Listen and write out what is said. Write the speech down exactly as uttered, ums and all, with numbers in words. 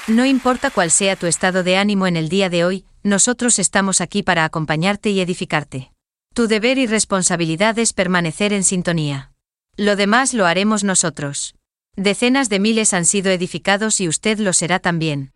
No importa cuál sea tu estado de ánimo en el día de hoy, nosotros estamos aquí para acompañarte y edificarte. Tu deber y responsabilidad es permanecer en sintonía. Lo demás lo haremos nosotros. Decenas de miles han sido edificados y usted lo será también.